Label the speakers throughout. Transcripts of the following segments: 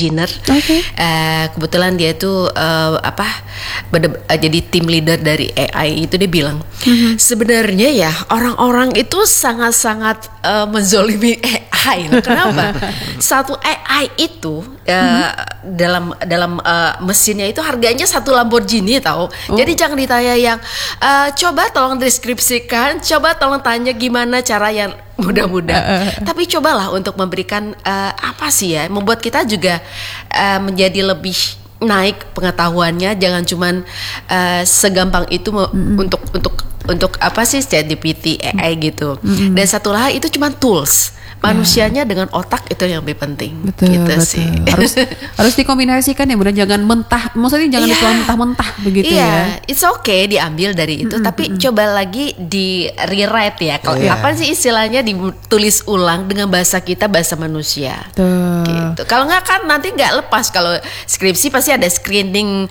Speaker 1: Jenner. Kebetulan dia itu jadi tim leader dari AI itu. Dia bilang sebenarnya ya orang-orang itu sangat-sangat menzolimi AI. Kenapa? Satu AI itu dalam mesinnya itu harganya satu Lamborghini tahu. Jadi jangan ditanya yang coba tolong deskripsikan, coba tolong tanya gimana cara yang mudah-mudah. Tapi cobalah untuk memberikan apa sih ya, membuat kita juga menjadi lebih naik pengetahuannya. Jangan cuman segampang itu untuk apa sih ChatGPT AI gitu. Dan satu hal itu cuma tools. Manusianya dengan otak itu yang lebih penting.
Speaker 2: Betul.
Speaker 1: Sih.
Speaker 2: Harus dikombinasikan ya, benar, jangan mentah. Maksudnya jangan dituang mentah-mentah begitu ya.
Speaker 1: It's okay diambil dari itu, tapi coba lagi di rewrite ya. Kalau apa sih istilahnya, ditulis ulang dengan bahasa kita, bahasa manusia. Gitu. Kalau nggak kan nanti nggak lepas. Kalau skripsi pasti ada screening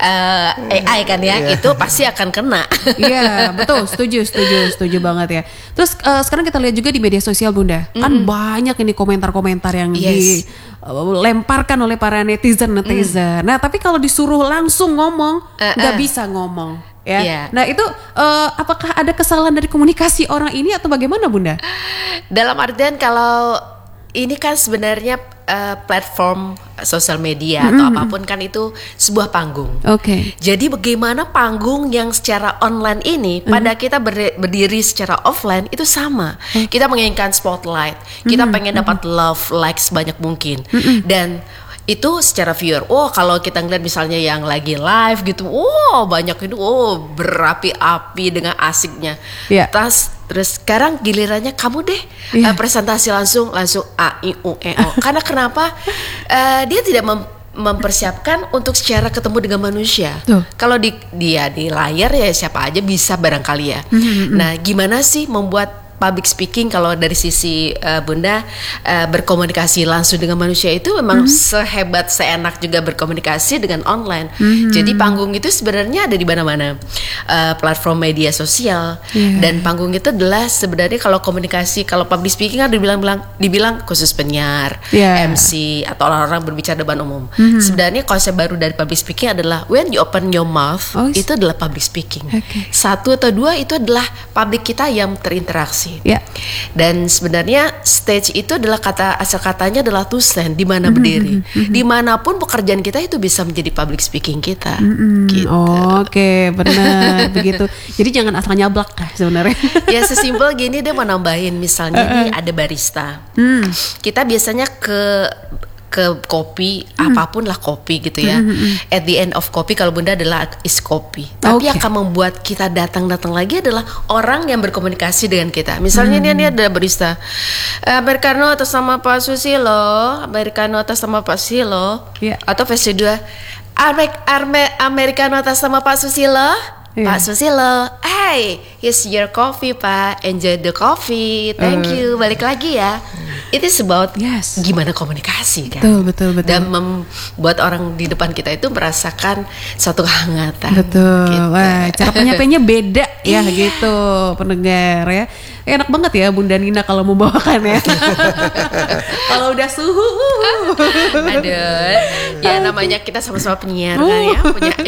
Speaker 1: AI kan ya, itu pasti akan kena.
Speaker 2: Iya, betul, setuju banget ya. Terus sekarang kita lihat juga di media sosial Bunda, kan banyak ini komentar-komentar yang dilemparkan oleh para netizen. Nah, tapi kalau disuruh langsung ngomong, nggak bisa ngomong. Ya. Nah itu apakah ada kesalahan dari komunikasi orang ini atau bagaimana Bunda?
Speaker 1: Dalam artian kalau ini kan sebenarnya platform sosial media atau apapun kan itu sebuah panggung. Jadi bagaimana panggung yang secara online ini pada kita berdiri secara offline itu sama. Kita menginginkan spotlight, kita pengen dapat love, like sebanyak mungkin. Dan itu secara viewer. Kalau kita ngeliat misalnya yang lagi live gitu, banyak itu, berapi-api dengan asiknya. Terus sekarang gilirannya kamu deh presentasi langsung A I U E O. Karena kenapa? Dia tidak mempersiapkan untuk secara ketemu dengan manusia. Kalau dia di layar ya siapa aja bisa barangkali ya. Nah, gimana sih membuat public speaking kalau dari sisi Bunda berkomunikasi langsung dengan manusia itu memang sehebat seenak juga berkomunikasi dengan online. Jadi panggung itu sebenarnya ada di mana-mana, platform media sosial. Dan panggung itu adalah sebenarnya kalau komunikasi, kalau public speaking kan dibilang khusus penyiar, MC atau orang-orang berbicara depan umum. Sebenarnya konsep baru dari public speaking adalah when you open your mouth, itu adalah public speaking. Satu atau dua itu adalah public kita yang terinteraksi. Dan sebenarnya stage itu adalah asal katanya adalah to stand, di mana berdiri. Dimanapun pekerjaan kita itu bisa menjadi public speaking kita. Gitu.
Speaker 2: Benar begitu. Jadi jangan asal nyablak lah sebenarnya. Ya
Speaker 1: sesimpel gini deh, mau nambahin misalnya nih ada barista. Kita biasanya ke kopi, apapun lah kopi gitu ya. At the end of kopi kalau Bunda adalah is kopi. Tapi akan membuat kita datang lagi adalah orang yang berkomunikasi dengan kita. Misalnya ini ada barista, Americano atas nama Pak Susilo, Americano atas nama Pak Susilo, atau versi 2 Americano atas nama Pak Susilo. Pak Susilo, hey, here's your coffee Pak, enjoy the coffee, thank you, balik lagi ya. It is about gimana komunikasi kan.
Speaker 2: Betul.
Speaker 1: Dan membuat orang di depan kita itu merasakan suatu kehangatan.
Speaker 2: Gitu. Wah, cara penyampainya beda ya gitu pendengar ya. Enak banget ya Bunda Nina kalau membawakan ya. Kalau udah suhu.
Speaker 1: Aduh, ya namanya kita sama-sama penyiar kan ya,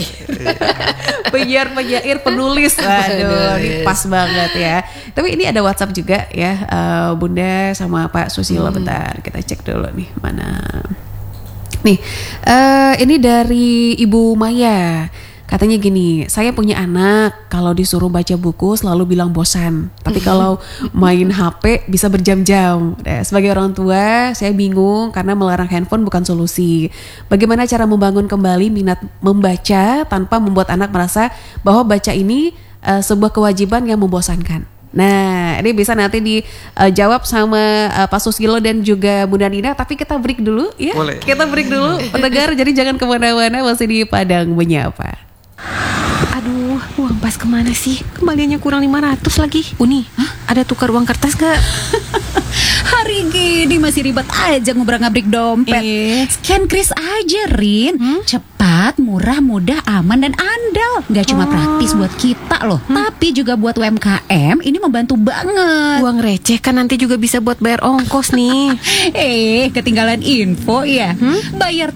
Speaker 2: penyair, penulis. Aduh, ini pas banget ya. Tapi ini ada WhatsApp juga ya, Bunda sama Pak Susilo. Bentar, kita cek dulu nih mana. Nih, ini dari Ibu Maya. Katanya gini, saya punya anak, kalau disuruh baca buku selalu bilang bosan. Tapi kalau main HP bisa berjam-jam. Sebagai orang tua, saya bingung karena melarang handphone bukan solusi. Bagaimana cara membangun kembali minat membaca tanpa membuat anak merasa bahwa baca ini sebuah kewajiban yang membosankan? Nah, ini bisa nanti dijawab sama Pak Susilo dan juga Bunda Nina. Tapi kita break dulu ya.
Speaker 3: Boleh.
Speaker 2: Kita break dulu, pendengar. Jadi jangan kemana-mana, masih di Padang Menyapa.
Speaker 4: Aduh, uang pas kemana sih? Kembaliannya kurang 500 lagi. Uni, ada tukar uang kertas gak?
Speaker 5: Hari gini masih ribet aja ngobrak-ngabrik dompet. Scan kris aja, Rin. Cepat, murah, mudah, aman, dan andal. Gak cuma praktis buat kita loh, tapi juga buat UMKM. Ini membantu banget.
Speaker 4: Uang receh kan nanti juga bisa buat bayar ongkos nih.
Speaker 5: Ketinggalan info ya. Bayar